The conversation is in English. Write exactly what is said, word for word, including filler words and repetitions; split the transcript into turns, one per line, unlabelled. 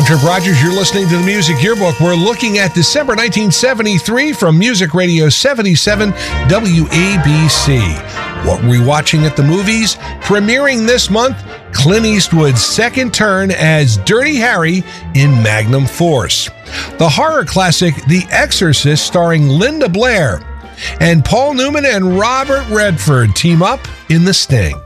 I'm Trip Rogers. You're listening to the Music Yearbook. We're looking at December nineteen seventy-three from Music Radio seventy-seven W A B C. What were we watching at the movies? Premiering this month, Clint Eastwood's second turn as Dirty Harry in Magnum Force. The horror classic The Exorcist starring Linda Blair. And Paul Newman and Robert Redford team up in The Sting.